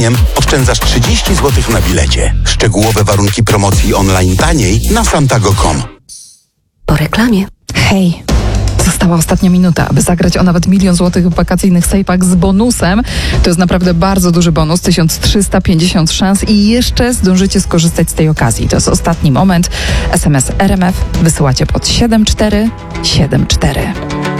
oszczędzasz 30 zł na bilecie. Szczegółowe warunki promocji online taniej na santago.com. Po reklamie. Hej, została ostatnia minuta, aby zagrać o nawet 1 000 000 złotych w wakacyjnych sejpach z bonusem. To jest naprawdę bardzo duży bonus, 1350 szans i jeszcze zdążycie skorzystać z tej okazji. To jest ostatni moment. SMS RMF wysyłacie pod 7474.